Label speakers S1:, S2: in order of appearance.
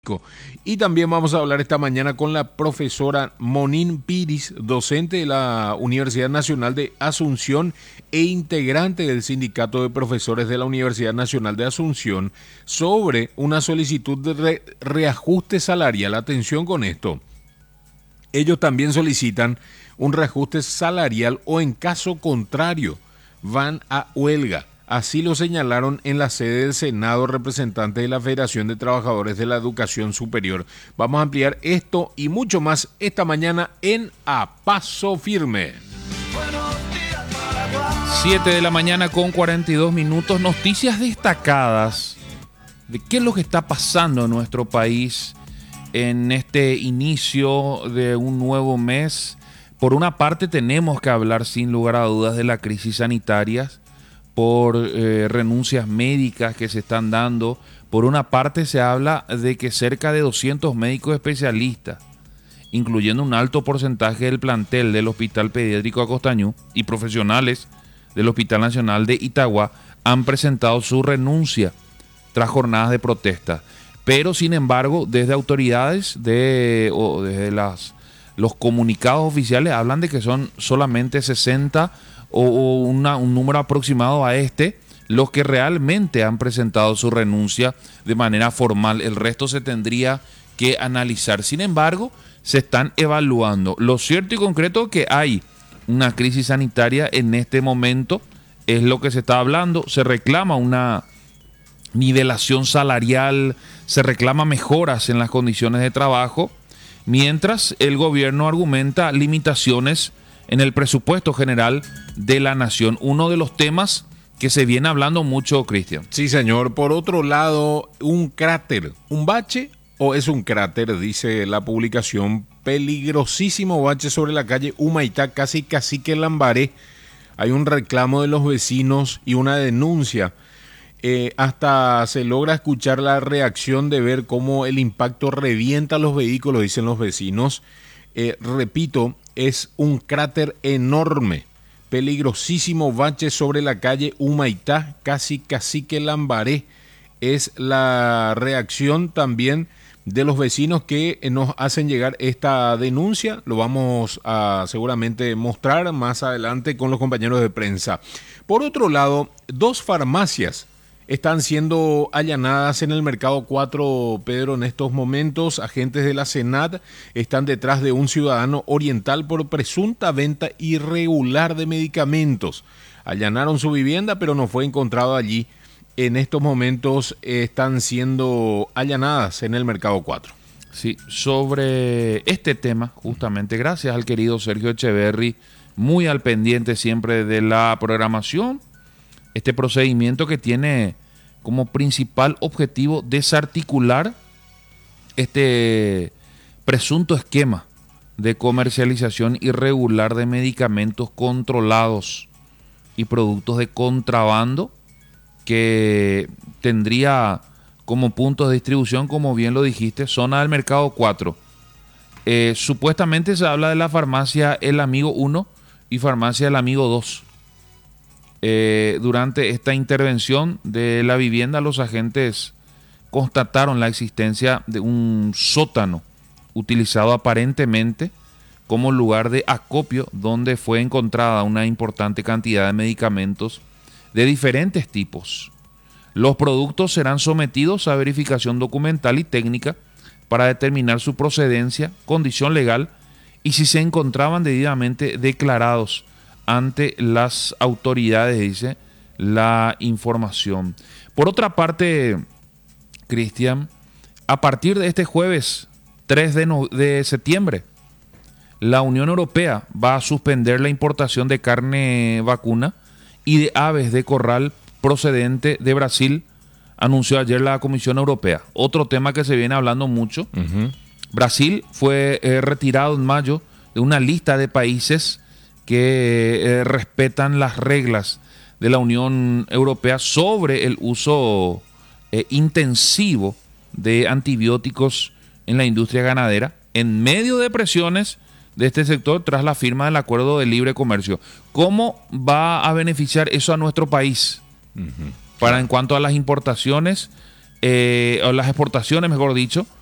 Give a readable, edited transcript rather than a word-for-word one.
S1: pediátrico. Y también vamos a hablar esta mañana con la profesora Monín Piris, docente de la Universidad Nacional de Asunción e integrante del Sindicato de Profesores de la Universidad Nacional de Asunción, sobre una solicitud de reajuste salarial. Atención con esto. Ellos también solicitan un reajuste salarial o en caso contrario van a huelga. Así lo señalaron en la sede del Senado representantes de la Federación de Trabajadores de la Educación Superior. Vamos a ampliar esto y mucho más esta mañana en A Paso Firme.
S2: 7 de la mañana con 42 minutos. Noticias destacadas de qué es lo que está pasando en nuestro país en este inicio de un nuevo mes. Por una parte tenemos que hablar sin lugar a dudas de la crisis sanitaria, por renuncias médicas que se están dando. Por una parte se habla de que cerca de 200 médicos especialistas, incluyendo un alto porcentaje del plantel del Hospital Pediátrico Acostañú y profesionales del Hospital Nacional de Itagua, han presentado su renuncia tras jornadas de protesta. Pero sin embargo, desde autoridades desde los comunicados oficiales hablan de que son solamente 60 o un número aproximado a los que realmente han presentado su renuncia de manera formal. El resto se tendría que analizar. Sin embargo, se están evaluando. Lo cierto y concreto es que hay una crisis sanitaria en este momento, es lo que se está hablando. Se reclama una nivelación salarial, se reclama mejoras en las condiciones de trabajo, mientras el gobierno argumenta limitaciones en el presupuesto general de la nación. Uno de los temas que se viene hablando mucho, Cristian.
S1: Sí, señor. Por otro lado, un cráter, un bache o es un cráter, dice la publicación. Peligrosísimo bache sobre la calle Humaitá, casi Cacique Lambaré. Hay un reclamo de los vecinos y una denuncia. Hasta se logra escuchar la reacción de ver cómo el impacto revienta los vehículos, dicen los vecinos. Repito, es un cráter enorme, peligrosísimo bache sobre la calle Humaitá, casi Cacique Lambaré. Es la reacción también de los vecinos que nos hacen llegar esta denuncia. Lo vamos a seguramente mostrar más adelante con los compañeros de prensa. Por otro lado, 2 farmacias están siendo allanadas en el Mercado 4, Pedro, en estos momentos. Agentes de la SENAT están detrás de un ciudadano oriental por presunta venta irregular de medicamentos. Allanaron su vivienda, pero no fue encontrado allí. En estos momentos están siendo allanadas en el Mercado 4.
S2: Sí, sobre este tema, justamente, gracias al querido Sergio Echeverry, muy al pendiente siempre de la programación. Este procedimiento que tiene como principal objetivo desarticular este presunto esquema de comercialización irregular de medicamentos controlados y productos de contrabando que tendría como puntos de distribución, como bien lo dijiste, zona del Mercado 4. Supuestamente se habla de la farmacia El Amigo 1 y farmacia El Amigo 2. Durante esta intervención de la vivienda, los agentes constataron la existencia de un sótano utilizado aparentemente como lugar de acopio, donde fue encontrada una importante cantidad de medicamentos de diferentes tipos. Los productos serán sometidos a verificación documental y técnica para determinar su procedencia, condición legal y si se encontraban debidamente declarados ante las autoridades, dice la información. Por otra parte, Cristian, a partir de este jueves 3 de septiembre, la Unión Europea va a suspender la importación de carne vacuna y de aves de corral procedente de Brasil, anunció ayer la Comisión Europea. Otro tema que se viene hablando mucho. Brasil fue retirado en mayo de una lista de países que respetan las reglas de la Unión Europea sobre el uso intensivo de antibióticos en la industria ganadera, en medio de presiones de este sector tras la firma del Acuerdo de Libre Comercio. ¿Cómo va a beneficiar eso a nuestro país? Para en cuanto a las importaciones, o las exportaciones, mejor dicho,